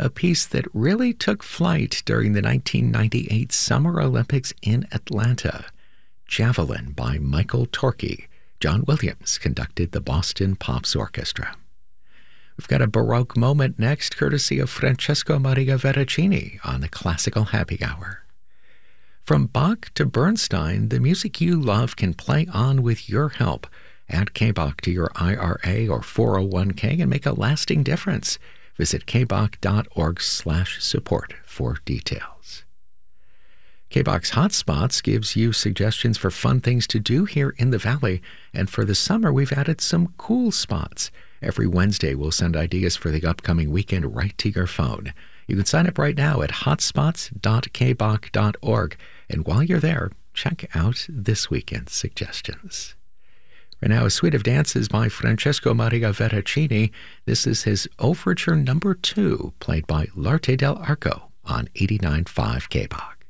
a piece that really took flight during the 1998 Summer Olympics in Atlanta. Javelin by Michael Torke. John Williams conducted the Boston Pops Orchestra. We've got a Baroque moment next, courtesy of Francesco Maria Veracini on the Classical Happy Hour. From Bach to Bernstein, the music you love can play on with your help. Add K-Bach to your IRA or 401k and make a lasting difference. Visit kbach.org/support for details. K-Bach's Hotspots gives you suggestions for fun things to do here in the Valley, and for the summer we've added some cool spots. Every Wednesday we'll send ideas for the upcoming weekend right to your phone. You can sign up right now at hotspots.kbach.org, and while you're there, check out this weekend's suggestions. Right now, a suite of dances by Francesco Maria Veracini. This is his Overture No. 2, played by L'Arte dell'Arco on 89.5 K-Bach.